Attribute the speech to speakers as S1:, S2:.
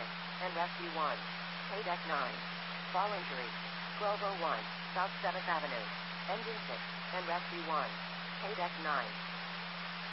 S1: and Rescue 1. Paydeck 9. Fall injury. 1201, South 7th Avenue. Engine 6, and Rescue 1. Paydeck 9.